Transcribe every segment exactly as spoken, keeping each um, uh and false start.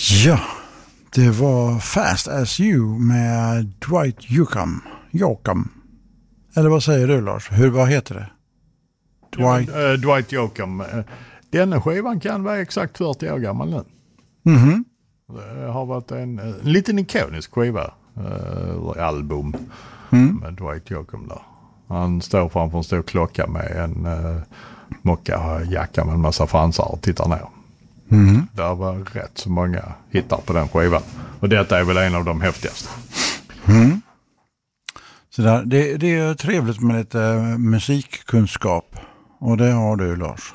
Ja, det var Fast As You med Dwight Yoakam. Yoakam. Eller vad säger du, Lars? Hur, vad heter det? Dwight, ja, men, uh, Dwight Yoakam. Denna skivan kan vara exakt fyrtio år gammal nu. Mhm. Det har varit en, en liten ikonisk skiva. Uh, album mm. med Dwight Yoakam där. Han står framför en stor klocka med en uh, mocka jacka med en massa fransar och tittar ner. Mm. Det var rätt så många hittar på den skivan. Och detta är väl en av de häftigaste. Mm. Så där, det, det är trevligt med lite musikkunskap. Och det har du, Lars.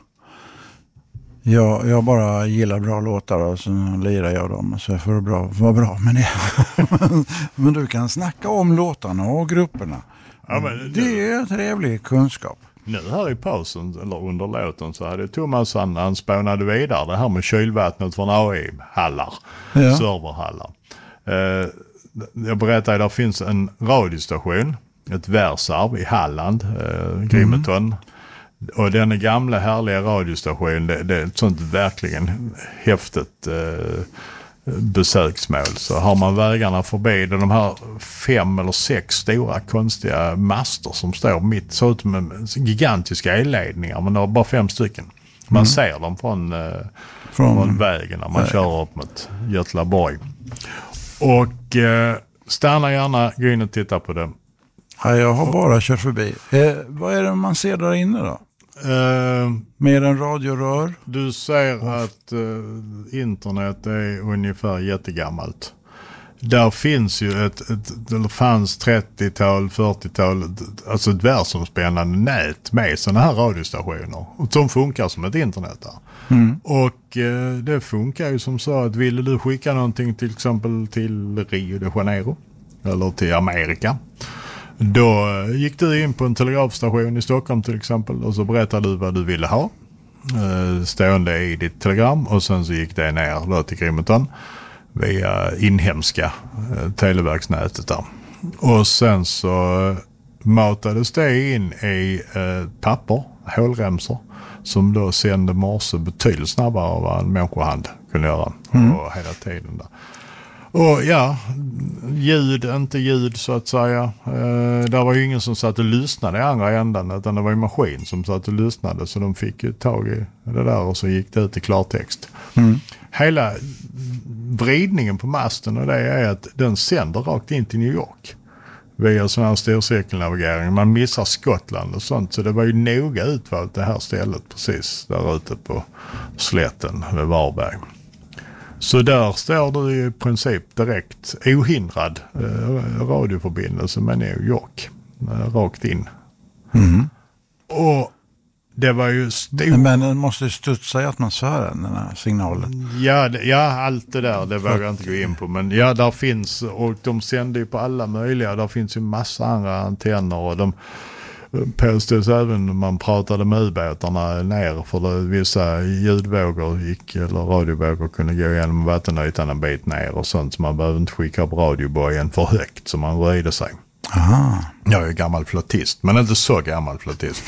Jag, jag bara gillar bra låtar och så lirar jag dem. Så jag får bra, vara bra med det. Men du kan snacka om låtarna och grupperna. Ja, men, det är trevlig kunskap. Nu här i pausen, eller under låten, så hade Thomas han, han spånade vidare det här med kylvattnet från A I-hallar, ja. serverhallar. Eh, jag berättade, där finns en radiostation, ett världsarv i Halland, eh, Grimeton. Mm. Och den gamla härliga radiostationen, det, det är ett sånt verkligen häftigt eh, besöksmål. Så har man vägarna förbi, de här fem eller sex stora konstiga master som står mitt, så ut med gigantiska elledningar, men det är bara fem stycken. Man mm. ser dem från, eh, från, från vägen när man vägen. kör upp mot Götlaborg. Och eh, stanna gärna, gå in och titta på det. Ja, jag har bara kört förbi. Eh, vad är det man ser där inne då? Uh, Mer än radiorör? Du säger att uh, internet är ungefär jättegammalt. Där finns ju ett, ett det fanns trettiotal, fyrtiotal, alltså ett världsomspännande nät med sådana här radiostationer som funkar som ett internet där. Mm. Och uh, det funkar ju som så att ville du skicka någonting till exempel till Rio de Janeiro eller till Amerika, då gick du in på en telegrafstation i Stockholm till exempel och så berättade du vad du ville ha eh, stående i ditt telegram, och sen så gick det ner då till Grimeton via inhemska eh, televerksnätet där. Och sen så matades det in i eh, papper, hålremsor, som då sände morse betydligt snabbare än vad en människohand kunde göra mm. och hela tiden där. Och ja, ljud, inte ljud så att säga. Eh, där var ju ingen som satt och lyssnade i andra ändan, utan det var ju maskin som satt och lyssnade, så de fick ju tag i det där och så gick det ut i klartext. Mm. Hela vridningen på masten och det är att den sänder rakt in till New York via sån här storcirkelnavigering. Man missar Skottland och sånt, så det var ju noga utvalt det här stället precis där ute på slätten vid Varberg. Så där står du i princip direkt ohindrad eh, radioförbindelse med New York. Eh, rakt in. Mm. Och det var ju... Stor... Men den måste ju studsa i atmosfären, den här signalen. Ja, det, ja allt det där, det vågar jag inte gå in på. Men ja, där finns, och de sänder ju på alla möjliga. Där finns ju massa andra antenner och de... påstås även när man pratade med ubåtarna ner, för det, vissa ljudvågor gick, eller radiovågor kunde gå igenom vattenytan en bit ner och sånt, så man behöver inte skicka upp radiobojen för högt så man röjde sig. Aha. Jag är gammal flottist, men inte så gammal flottist.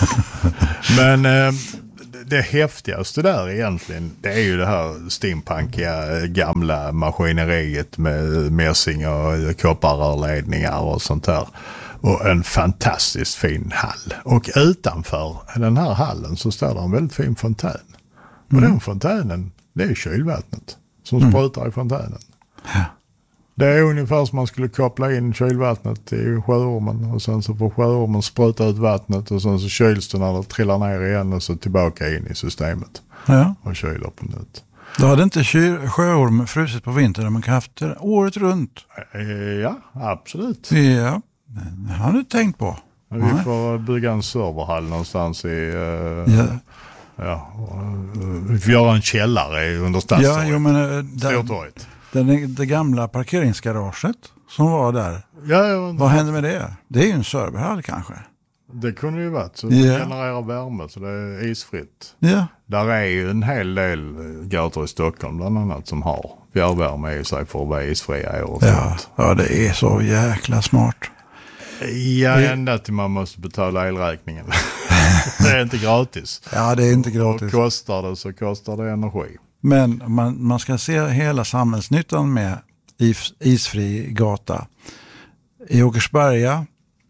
Men eh, det häftigaste där egentligen, det är ju det här steampunkiga gamla maskineriet med mässing och kopparrörledningar och sånt där. Och en fantastiskt fin hall. Och utanför den här hallen så står det en väldigt fin fontän. Och mm. den fontänen, det är kylvattnet som mm. sprutar i fontänen. Ja. Det är ungefär som man skulle koppla in kylvattnet i sjöormen. Och sen så får sjöormen spruta ut vattnet och sen så kyls det när det trillar ner igen och så tillbaka in i systemet. Ja. Och kyler på nytt. Då hade inte kyl- sjöorm frusit på vintern, man kan haft det året runt. Ja, absolut. Ja. Det har du tänkt på. Vi Nej. får bygga en serverhall någonstans i... Uh, ja. Ja, uh, vi får göra en källare under stadstorget. Ja, jo, men... Uh, Stortorget. Det, det gamla parkeringsgaraget som var där. Ja, ja, vad hände med det? Det är ju en serverhall kanske. Det kunde ju varit. Så det ja. genererar värme så det är isfritt. Ja. Där är ju en hel del gator i Stockholm bland annat som har fjärrvärme i sig för att vara isfria och ja. sånt. Ja, det är så jäkla smart. Ja, ända till man måste betala elräkningen. Det är inte gratis. Ja, det är inte gratis. Och kostar det så kostar det energi. Men man, man ska se hela samhällsnyttan med is, isfri gata. I Åkersberga,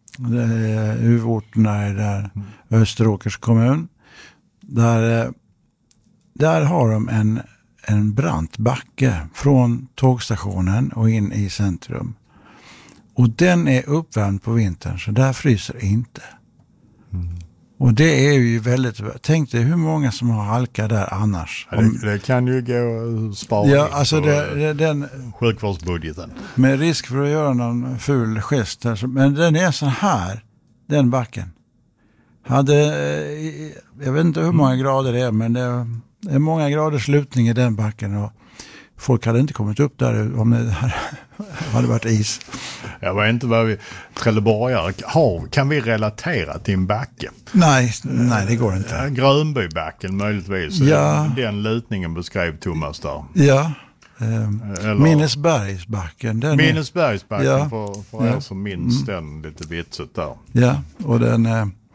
huvudorten är där, mm. Österåkers kommun, där, där har de en, en brant backe från tågstationen och in i centrum. Och den är uppvärmd på vintern, så där fryser inte. Mm. Och det är ju väldigt... Tänk dig hur många som har halka där annars. Ja, det, det kan ju gå att spara ja, alltså det, det, den, sjukvårdsbudgeten. Med risk för att göra någon ful gest här. Men den är så här, den backen. Hade, jag vet inte hur många mm. grader det är, men det är många graders slutning i den backen. Och folk hade inte kommit upp där om det hade varit is. Jag vet inte vad vi Trelleborgare har. Kan vi relatera till en backe? Nej, nej det går inte. Grönbybacken möjligtvis. Ja. Den lutningen beskrev Thomas där. Ja. Um, Minnesbergsbacken. Den Minnesbergsbacken är, ja, för, för ja. er som minns mm. den lite vitsigt där. Ja, och den...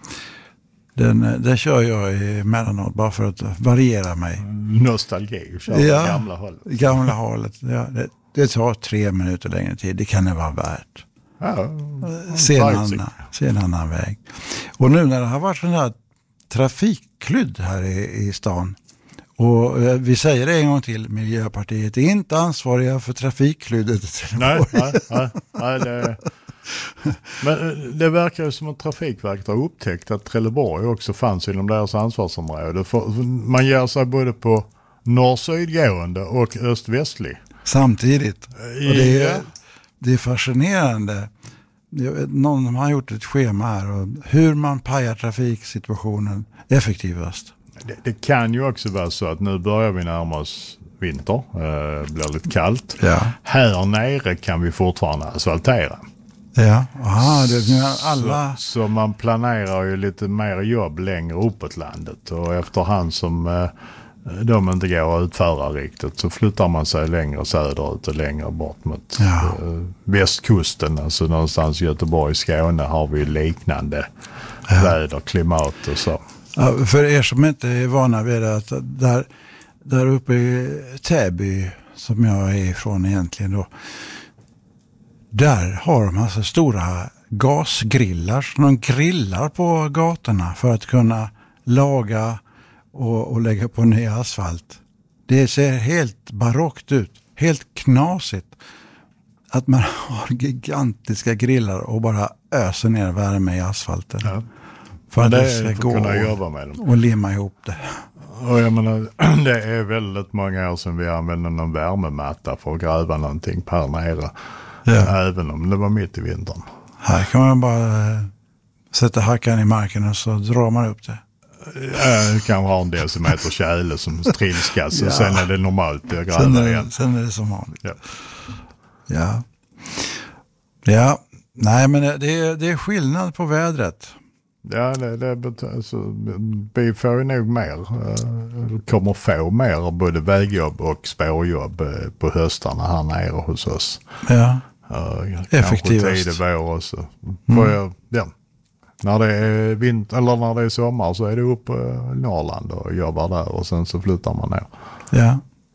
Den, den kör jag i mellanåt bara för att variera mig. Nostalgi, kör ja, gamla hållet. Gamla hållet, ja. Det, det tar tre minuter längre tid, det kan det vara värt. Ja, se, en annan, se en annan väg. Och nu när det har varit sån här trafikklydd här i, i stan, och eh, vi säger det en gång till, Miljöpartiet är inte ansvariga för trafikklyddet. Nej, nej, nej, nej det... Men det verkar ju som att Trafikverket har upptäckt att Trelleborg också fanns inom deras ansvarsområde. För man ger sig både på norr-sydgående och öst-västlig. Samtidigt. Och det är, det är fascinerande. Jag vet, någon har gjort ett schema här och hur man pajar trafiksituationen effektivast. Det, det kan ju också vara så att nu börjar vi närma oss vinter. Eh, blir lite kallt. Ja. Här nere kan vi fortfarande asfaltera. Ja, aha, det alla... Så, så man planerar ju lite mer jobb längre uppåt landet. Och efterhand som eh, de inte går att utföra riktigt så flyttar man sig längre söderut och längre bort mot ja. eh, västkusten. Alltså någonstans i Göteborg, Skåne har vi liknande ja. väder, klimat och så. Ja, för er som inte är vana vid det, att där, där uppe i Täby som jag är ifrån egentligen då, där har de alltså stora gasgrillar som de grillar på gatorna för att kunna laga och, och lägga på ny asfalt. Det ser helt barockt ut, helt knasigt att man har gigantiska grillar och bara öser ner värme i asfalten. Ja. För att det, det ska gå kunna jobba med dem. Och limma ihop det. Och jag menar, det är väldigt många år sedan vi använde någon värmematta för att gräva någonting på här nere. Ja. Även om det var mitt i vintern. Här kan man bara sätta hackan i marken och så drar man upp det. Ja, du kan ha en decimeter tjäle som trilskas och ja. sen är det normalt att gräva sen är, igen. Sen är det som vanligt. Ja. Ja. Ja. Nej, men det är, det är skillnad på vädret. Ja, det, det alltså, vi får ju nog mer. Kommer få mer både vägjobb och spårjobb på höstarna här nere hos oss. Ja, uh, effektivast. Kanske tid i vår också. Mm. Jag, ja. När det är vinter eller när det är sommar så är det upp i Norrland och jobbar där och sen så flyttar man ner. Ja.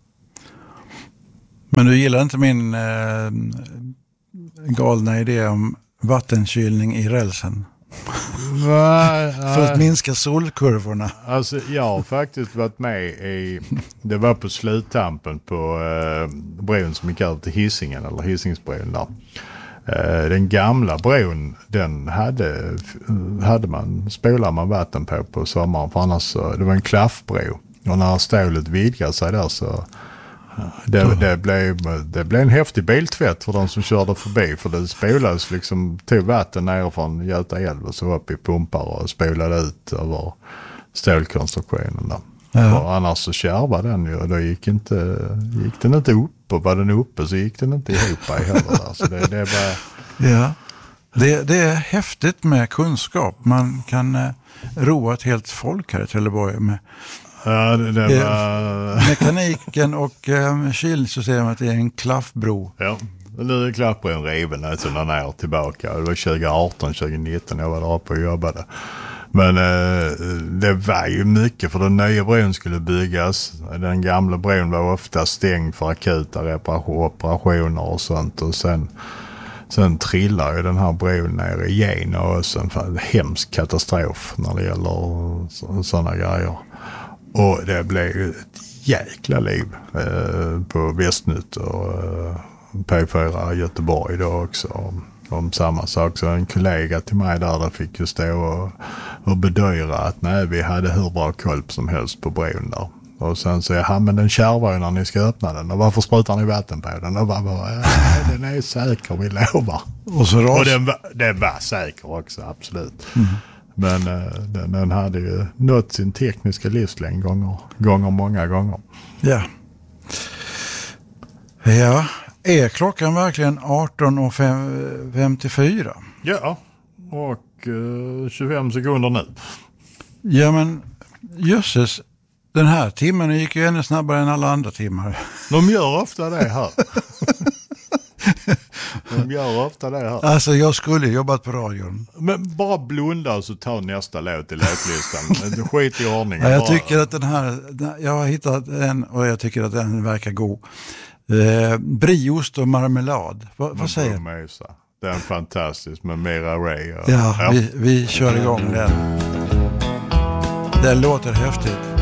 Men du gillar inte min eh, galna idé om vattenkylning i rälsen? Nej, för att minska solkurvorna. Alltså jag har faktiskt varit med i, det var på sluttampen på eh, bron som gick över till Hisingen eller Hisingsbron där. Eh, den gamla bron, den hade, hade man, spolade man vatten på på sommaren för annars så, det var en klaffbro och när stålet vidgade sig där så Det, det, blev, det blev en häftig biltvätt för de som körde förbi för det spolades liksom, tog vatten ner från Göta älv och så upp i pumpar och spolade ut över stålkonstruktionen där. Ja. Och annars så kärvade den ju och då gick, inte, gick den inte upp och var den uppe så gick den inte ihop i heller där. Så det, det är bara... Ja, det, det är häftigt med kunskap. Man kan eh, roa ett helt folk här i Trelleborg med Ja, det, det var... mekaniken och eh, kylsystemet är en klaffbro. Ja, nu är klaffbron riven alltså när den är tjugo arton tjugo nitton jag var där uppe och jobbade. Men eh, det var ju mycket för den nya bron skulle byggas. Den gamla bron var ofta stängd för akuta reparation, operationer och sånt. Och sen, sen trillar ju den här bron ner igen och sen för en hemsk katastrof när det gäller sådana grejer. Och det blev ju ett jäkla liv eh, på Västnytt och eh, P fyra Göteborg då också. Om, om samma sak. Så en kollega till mig där, där fick ju stå och, och bedyra att nej, vi hade hur bra koll som helst på bron där. Och sen säger han, men den kärvar ju när ni ska öppna den. Och varför sprutar ni vatten på den? Och bara, bara ja, den är säker, vi lovar. Och, så ras- och den, var, den var säker också, absolut. Mm. Men uh, den, den hade ju nått sin tekniska livslängd gånger, gånger många gånger. Ja. Ja, är klockan verkligen arton femtiofyra? Ja, och uh, tjugofem sekunder nu. Ja, men jösses, den här timmen gick ju ännu snabbare än alla andra timmar. De gör ofta det här. De gör ofta det här. Alltså jag skulle jobbat på radion. Men bara blunda och så ta nästa låt i låtlistan. Skit i ordningen. Ja, jag bara. tycker att den här, jag har hittat en och jag tycker att den verkar god. Eh, briost och marmelad. Va, vad säger du? Det är en fantastisk med Mira Ray. Ja, ja. Vi, vi kör igång den. Det låter häftigt.